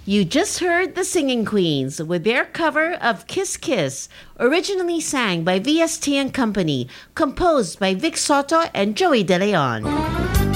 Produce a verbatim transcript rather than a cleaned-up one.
You just heard the Singing Queens with their cover of Kiss Kiss, originally sang by V S T and Company, composed by Vic Soto and Joey De Leon.